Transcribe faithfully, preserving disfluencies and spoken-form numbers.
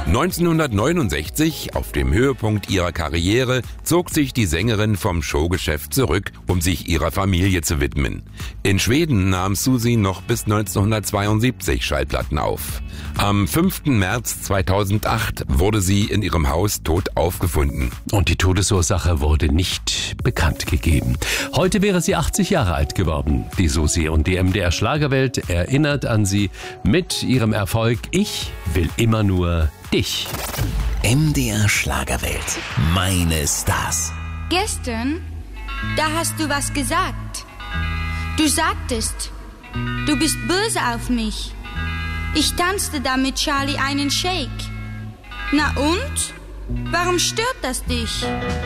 neunzehnhundertneunundsechzig, auf dem Höhepunkt ihrer Karriere, zog sich die Sängerin vom Showgeschäft zurück, um sich ihrer Familie zu widmen. In Schweden nahm Susie noch bis neunzehnhundertzweiundsiebzig Schallplatten auf. Am fünften März zweitausendacht wurde sie in ihrem Haus tot aufgefunden. Und die Todesursache wurde nicht bekannt gegeben. Heute wäre sie achtzig Jahre alt geworden, die Susi. Und die M D R Schlagerwelt erinnert an sie mit ihrem Erfolg Ich will immer nur dich. M D R Schlagerwelt. Meine Stars. Gestern, da hast du was gesagt. Du sagtest, du bist böse auf mich. Ich tanzte da mit Charlie einen Shake. Na und? Warum stört das dich?